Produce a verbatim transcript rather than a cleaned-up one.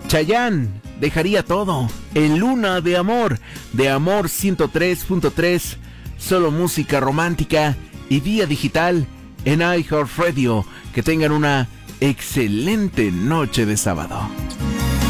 Chayanne dejaría todo. En Luna de Amor, de Amor ciento tres punto tres, solo música romántica y vía digital en iHeartRadio. Que tengan una excelente noche de sábado.